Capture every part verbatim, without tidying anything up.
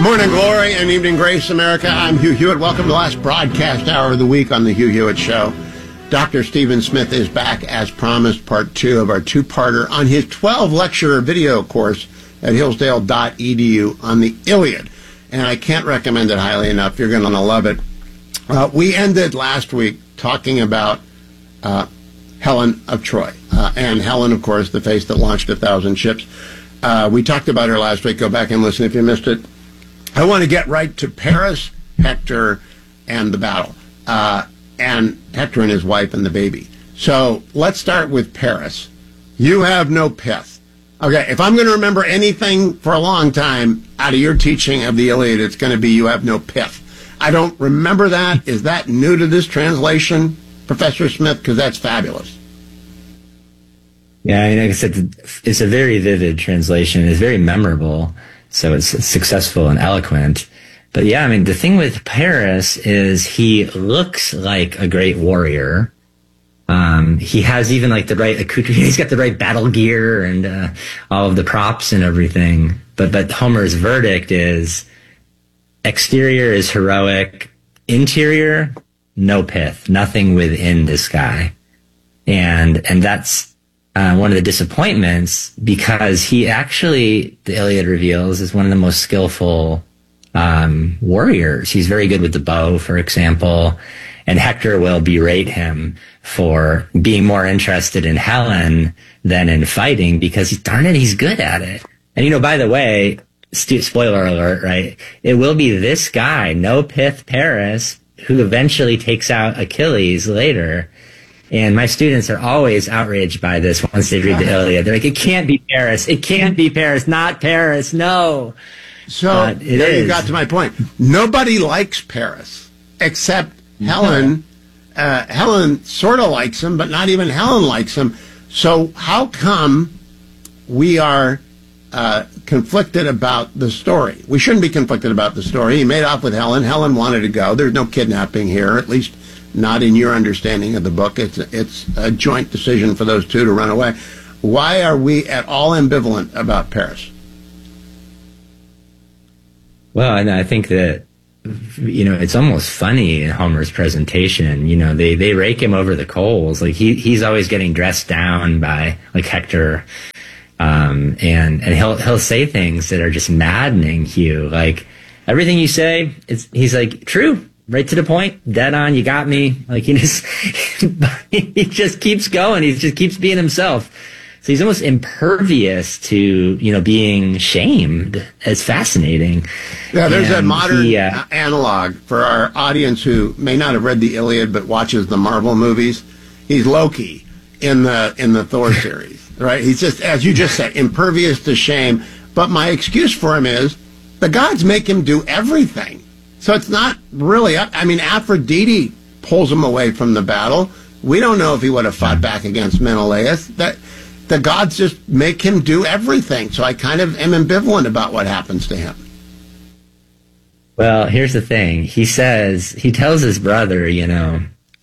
Morning glory and evening grace, America. I'm Hugh Hewitt. Welcome to the last broadcast hour of the week on the Hugh Hewitt Show. Doctor Stephen Smith is back as promised, part two of our two-parter on his twelve-lecture video course at hillsdale dot e d u on the Iliad. And I can't recommend it highly enough. You're going to love it. Uh, we ended last week talking about uh, Helen of Troy. Uh, and Helen, of course, the face that launched a thousand ships. Uh, we talked about her last week. Go back and listen if you missed it. I want to get right to Paris, Hector, and the battle. Uh, and Hector and his wife and the baby. So let's start with Paris. You have no pith. Okay, if I'm going to remember anything for a long time out of your teaching of the Iliad, it's going to be you have no pith. I don't remember that. Is that new to this translation, Professor Smith? Because that's fabulous. Yeah, I mean, like I said, it's a very vivid translation. It's very memorable, so it's successful and eloquent. But yeah, I mean, the thing with Paris is he looks like a great warrior. Um, he has even like the right accoutrement. He's got the right battle gear and uh, all of the props and everything. But but Homer's verdict is exterior is heroic, interior no pith, nothing within this guy, and and that's uh, one of the disappointments because he actually, the Iliad reveals, is one of the most skillful um, warriors. He's very good with the bow, for example, and Hector will berate him for being more interested in Helen than in fighting because, darn it, he's good at it. And, you know, by the way, st- spoiler alert, right? It will be this guy, no pith Paris, who eventually takes out Achilles later. And my students are always outraged by this once they read the Iliad. They're like, it can't be Paris. It can't be Paris. Not Paris. No. So uh, there is. You got to my point. Nobody likes Paris except Helen. Uh, Helen sort of likes him, but not even Helen likes him. So how come we are uh, conflicted about the story? We shouldn't be conflicted about the story. He made off with Helen. Helen wanted to go. There's no kidnapping here, at least not in your understanding of the book. It's it's a joint decision for those two to run away. Why are we at all ambivalent about Paris? Well, and I think that, you know, it's almost funny in Homer's presentation. You know, they, they rake him over the coals. Like he he's always getting dressed down by like Hector, um, and and he'll he'll say things that are just maddening. Hugh, like everything you say, it's he's like true, right to the point, dead on. You got me. Like he just he just keeps going. He just keeps being himself. So he's almost impervious to, you know, being shamed. It's fascinating. Yeah, there's and a modern he, uh, analog for our audience who may not have read the Iliad but watches the Marvel movies. He's Loki in the in the Thor series, right? He's just, as you just said, impervious to shame. But my excuse for him is the gods make him do everything. So it's not really, I mean, Aphrodite pulls him away from the battle. We don't know if he would have fought back against Menelaus. That the gods just make him do everything. So I kind of am ambivalent about what happens to him. Well, here's the thing. He says, he tells his brother, you know,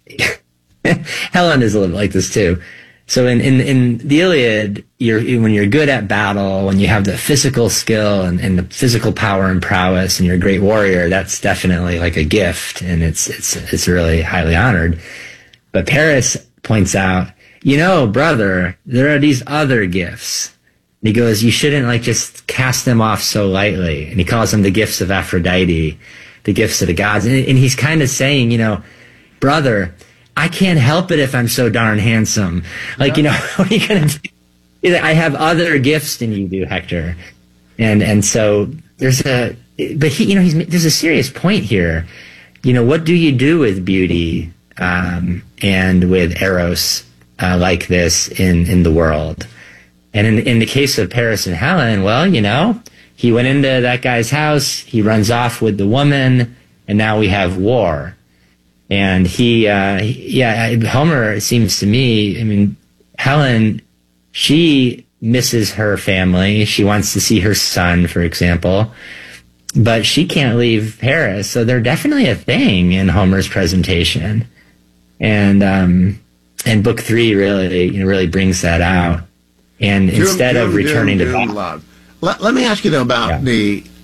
Helen is a little like this too. So in, in, in the Iliad, you're, when you're good at battle, when you have the physical skill and, and the physical power and prowess and you're a great warrior, that's definitely like a gift and it's, it's, it's really highly honored. But Paris points out, you know, brother, there are these other gifts. And he goes, you shouldn't like just cast them off so lightly. And he calls them the gifts of Aphrodite, the gifts of the gods. And, and he's kind of saying, you know, brother, I can't help it if I'm so darn handsome. Like, yeah. You know, what are you going to do? I have other gifts than you do, Hector. And, and so there's a, but he, you know, he's, there's a serious point here. You know, what do you do with beauty, um, and with Eros? Uh, like this in, in the world. And in, in the case of Paris and Helen, well, you know, he went into that guy's house, he runs off with the woman, and now we have war. And he, uh, he, yeah, Homer, it seems to me, I mean, Helen, she misses her family. She wants to see her son, for example. But she can't leave Paris. So they're definitely a thing in Homer's presentation. And, um, And book three really, you know, really brings that out. And Doom, instead doom, of returning doom, to doom, love. Let, let me ask you though about yeah. the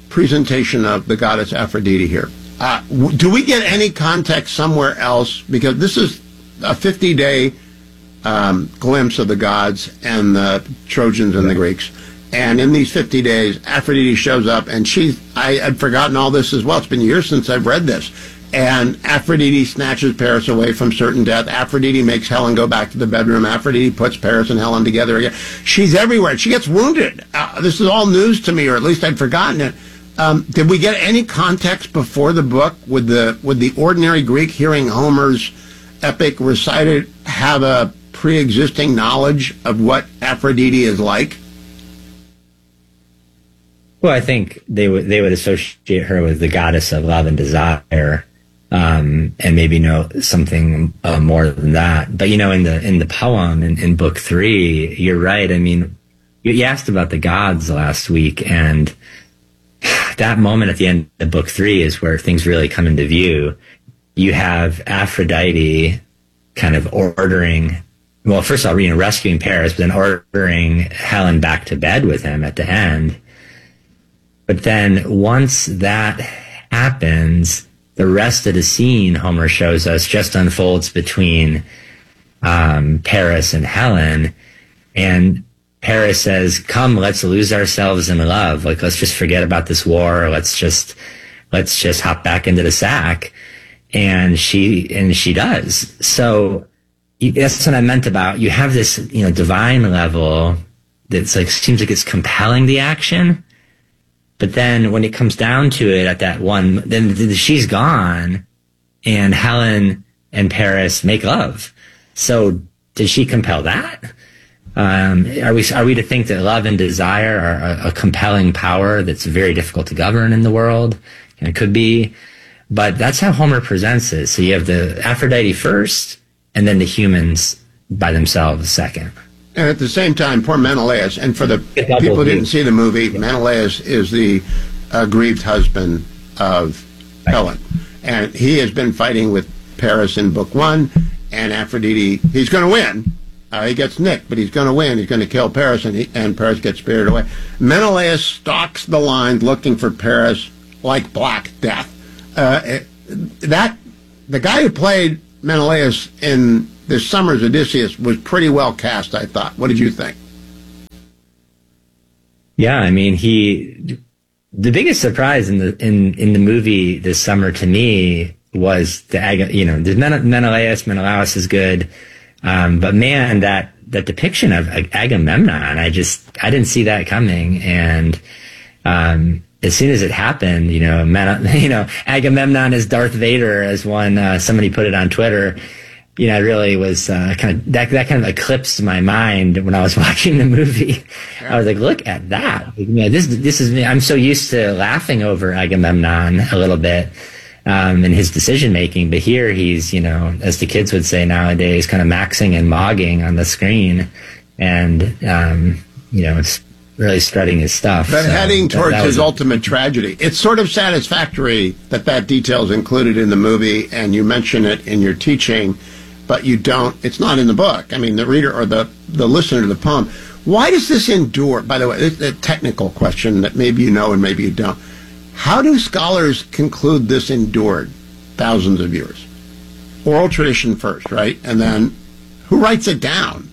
presentation of the goddess Aphrodite here. Uh, w- do we get any context somewhere else? Because this is a fifty-day um, glimpse of the gods and the Trojans and the Greeks. And in these fifty days, Aphrodite shows up, and she's, I had forgotten all this as well. It's been years since I've read this. And Aphrodite snatches Paris away from certain death. Aphrodite makes Helen go back to the bedroom. Aphrodite puts Paris and Helen together again. She's everywhere. She gets wounded. Uh, this is all news to me, or at least I'd forgotten it. Um, did we get any context before the book? Would the, would the ordinary Greek hearing Homer's epic recited have a pre-existing knowledge of what Aphrodite is like? Well, I think they would they would associate her with the goddess of love and desire, um, and maybe know something uh, more than that. But you know, in the in the poem in, in book three, you're right. I mean, you, you asked about the gods last week, and that moment at the end of book three is where things really come into view. You have Aphrodite kind of ordering. Well, first of all, you know, rescuing Paris, but then ordering Helen back to bed with him at the end. But then once that happens, the rest of the scene, Homer shows us, just unfolds between um, Paris and Helen. And Paris says, come, let's lose ourselves in love. Like, let's just forget about this war. Let's just, let's just hop back into the sack. And she, and she does. So that's what I meant about, you have this, you know, divine level that's like, seems like it's compelling the action. But then when it comes down to it at that one, then she's gone and Helen and Paris make love. So did she compel that? Um, are we, are we to think that love and desire are a, a compelling power that's very difficult to govern in the world? And it could be, but that's how Homer presents it. So you have the Aphrodite first and then the humans by themselves second. And at the same time, poor Menelaus, and for the people who didn't see the movie, Menelaus is the uh, grieved husband of right. Helen. And he has been fighting with Paris in book one, and Aphrodite, he's going to win. Uh, he gets nicked, but he's going to win. He's going to kill Paris, and, he, and Paris gets spirited away. Menelaus stalks the line looking for Paris like Black Death. Uh, that the guy who played Menelaus in this summer's Odysseus was pretty well cast, I thought. What did you think? Yeah, I mean, he, the biggest surprise in the, in, in the movie this summer to me was the, you know, the Menelaus, Menelaus is good. Um, but man, that, that depiction of Agamemnon, I just, I didn't see that coming. And, um, as soon as it happened, you know, Man, you know, Agamemnon is Darth Vader, as one, uh, somebody put it on Twitter. You know, it really was uh, kind of that. That kind of eclipsed my mind when I was watching the movie. Yeah. I was like, "Look at that! You know, this, this is." I'm so used to laughing over Agamemnon a little bit um, in his decision making, but here he's, you know, as the kids would say nowadays, kind of maxing and mogging on the screen, and um, you know, it's really strutting his stuff. But so heading towards that, that his a- ultimate tragedy. It's sort of satisfactory that that detail is included in the movie, and you mention it in your teaching. But you don't, it's not in the book. I mean, the reader or the, the listener to the poem. Why does this endure? By the way, it's a technical question that maybe you know and maybe you don't. How do scholars conclude this endured thousands of years? Oral tradition first, right? And then who writes it down?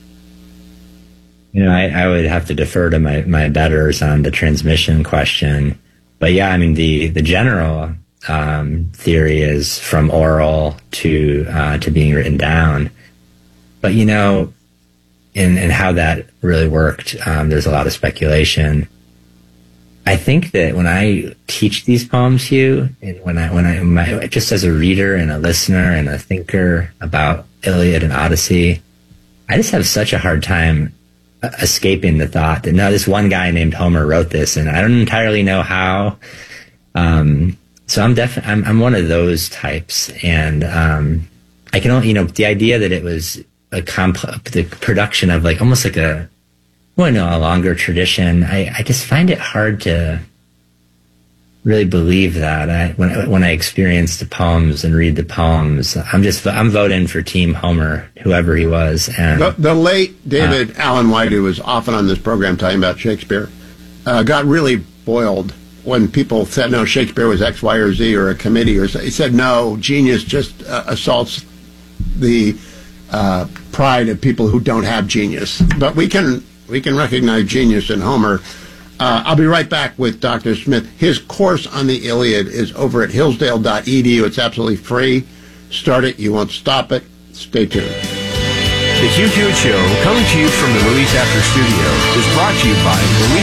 You know, I, I would have to defer to my, my betters on the transmission question. But yeah, I mean, the, the general Um, theory is from oral to uh, to being written down, but you know, in in how that really worked, um, there's a lot of speculation. I think that when I teach these poems, Hugh, and when I when I my, just as a reader and a listener and a thinker about Iliad and Odyssey, I just have such a hard time escaping the thought that no, this one guy named Homer wrote this, and I don't entirely know how. Um, So I'm definitely, I'm, I'm one of those types. And, um, I can only, you know, the idea that it was a complex, the production of like, almost like a, well, no, a longer tradition. I, I just find it hard to really believe that. I, when, when I experience the poems and read the poems, I'm just, I'm voting for Team Homer, whoever he was. And the, the late David uh, Allen White, who was often on this program talking about Shakespeare, uh, got really boiled when people said, no, Shakespeare was X, Y, or Z, or a committee, or he said, no, genius just uh, assaults the uh, pride of people who don't have genius. But we can we can recognize genius in Homer. Uh, I'll be right back with Doctor Smith. His course on the Iliad is over at hillsdale dot e d u. It's absolutely free. Start it. You won't stop it. Stay tuned. The Hugh Hewitt Show, coming to you from the Louise After Studio, is brought to you by Louise